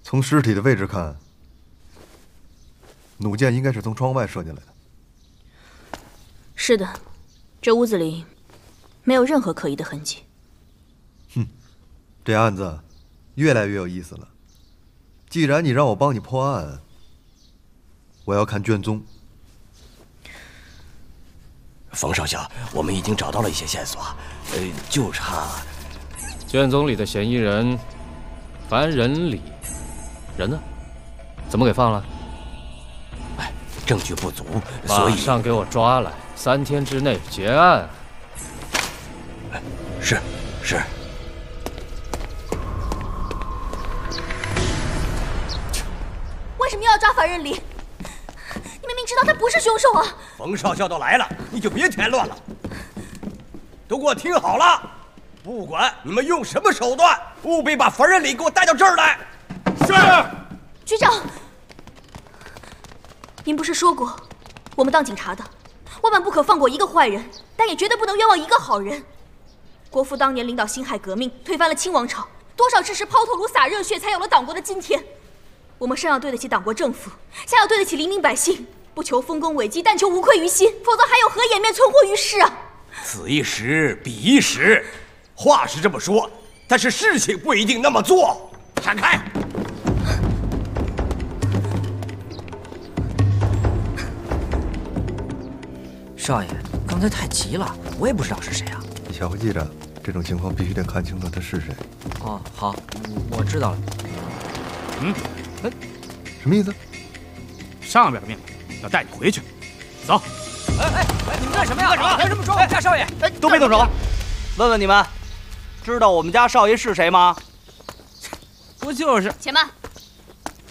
从尸体的位置看，弩箭应该是从窗外射进来的。 是的，这屋子里没有任何可疑的痕迹。 哼，这案子越来越有意思了。既然你让我帮你破案，我要看卷宗。 冯少校，我们已经找到了一些线索，就差卷宗里的嫌疑人樊仁礼，人呢？怎么给放了？ 哎，证据不足，所以马上给我抓来，3天之内结案。 是。 为什么要抓樊仁礼？你明明知道他不是凶手啊！ 冯少校都来了，你就别添乱了。都给我听好了，不管你们用什么手段，务必把樊仁礼给我带到这儿来。 是。 局长，您不是说过，我们当警察的，万万不可放过一个坏人，但也绝对不能冤枉一个好人。国父当年领导辛亥革命，推翻了清王朝，多少志士抛头颅洒热血，才有了党国的今天。我们上要对得起党国政府，下要对得起黎民百姓，不求丰功伟绩，但求无愧于心，否则还有何颜面存活于世啊！ 此一时，彼一时，话是这么说，但是事情不一定那么做。闪开！ 少爷，刚才太急了，我也不知道是谁啊。 小会记着，这种情况必须得看清楚他是谁。 哦，好，我知道了。 什么意思？ 上边的命令要带你回去。走。 你们干什么呀？干什么？干什么说？大少爷， 都别动手！问问你们，知道我们家少爷是谁吗？ 不就是？ 且慢，